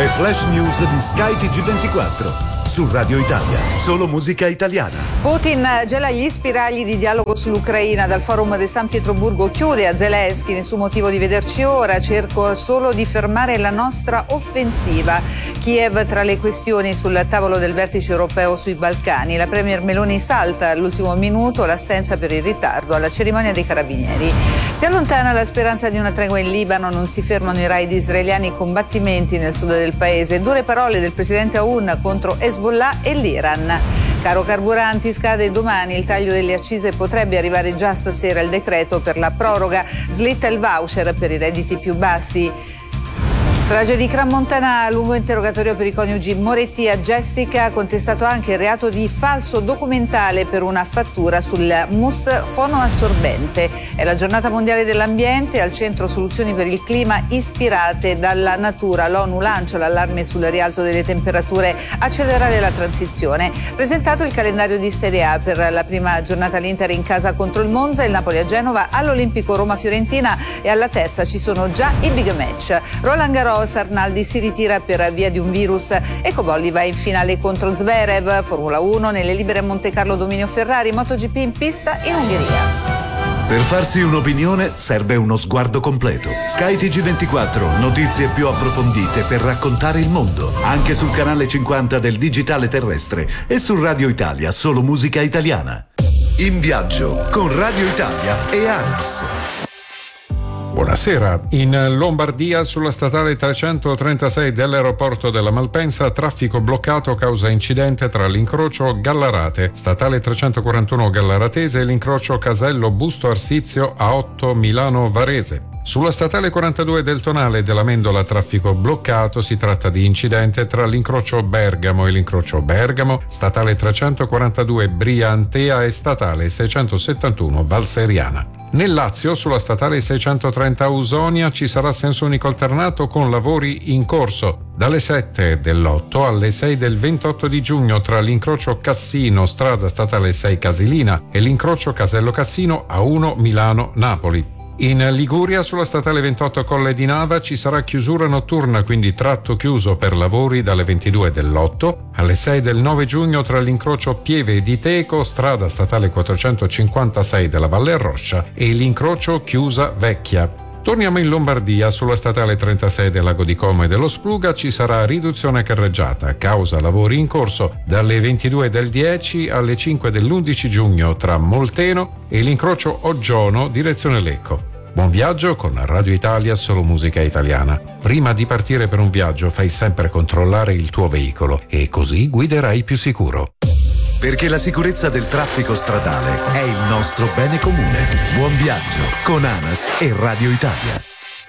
Le flash news di Sky TG24 su Radio Italia, solo musica italiana. Putin gela gli spiragli di dialogo sull'Ucraina. Dal forum di San Pietroburgo chiude a Zelensky: nessun motivo di vederci ora, cerco solo di fermare la nostra offensiva. Kiev tra le questioni sul tavolo del vertice europeo sui Balcani. La premier Meloni salta all'ultimo minuto l'assenza per il ritardo alla cerimonia dei carabinieri. Si allontana la speranza di una tregua in Libano, non si fermano i raid israeliani e combattimenti nel sud del paese. Dure parole del presidente Aoun contro Hezbollah e l'Iran. Caro carburanti, scade domani il taglio delle accise, potrebbe arrivare già stasera il decreto per la proroga, slitta il voucher per i redditi più bassi. Strage di Crans-Montana, lungo interrogatorio per i coniugi Moretti. A Jessica ha contestato anche il reato di falso documentale per una fattura sul mousse fonoassorbente. È la giornata mondiale dell'ambiente, al centro soluzioni per il clima ispirate dalla natura. L'ONU lancia l'allarme sul rialzo delle temperature, accelerare la transizione. Presentato il calendario di Serie A, per la prima giornata l'Inter in casa contro il Monza, il Napoli a Genova, all'Olimpico Roma-Fiorentina e alla terza ci sono già i big match. Roland Garros, Arnaldi si ritira per via di un virus e Cobolli va in finale contro Zverev. Formula 1 nelle libere a Monte Carlo dominio Ferrari, MotoGP in pista in Ungheria. Per farsi un'opinione serve uno sguardo completo. Sky TG24, notizie più approfondite per raccontare il mondo, anche sul canale 50 del digitale terrestre e su Radio Italia, solo musica italiana. In viaggio con Radio Italia e ANAS. Buonasera. In Lombardia, sulla statale 336 dell'aeroporto della Malpensa, traffico bloccato causa incidente tra l'incrocio Gallarate, statale 341 Gallaratese, e l'incrocio Casello Busto Arsizio A8 Milano Varese. Sulla statale 42 del Tonale della Mendola, traffico bloccato, si tratta di incidente tra l'incrocio Bergamo e l'incrocio Bergamo, statale 342 Briantea e statale 671 Valseriana. Nel Lazio, sulla statale 630 Ausonia, ci sarà senso unico alternato con lavori in corso dalle 7 dell'8 alle 6 del 28 di giugno tra l'incrocio Cassino, strada statale 6 Casilina, e l'incrocio Casello Cassino A1 Milano-Napoli. In Liguria, sulla statale 28 Colle di Nava, ci sarà chiusura notturna, quindi tratto chiuso per lavori dalle 22 dell'8 alle 6 del 9 giugno tra l'incrocio Pieve di Teco, strada statale 456 della Valle Roscia, e l'incrocio Chiusa Vecchia. Torniamo in Lombardia, sulla statale 36 del Lago di Como e dello Spluga ci sarà riduzione carreggiata, causa lavori in corso, dalle 22 del 10 alle 5 dell'11 giugno tra Molteno e l'incrocio Oggiono direzione Lecco. Buon viaggio con Radio Italia, solo musica italiana. Prima di partire per un viaggio fai sempre controllare il tuo veicolo e così guiderai più sicuro. Perché la sicurezza del traffico stradale è il nostro bene comune. Buon viaggio con ANAS e Radio Italia.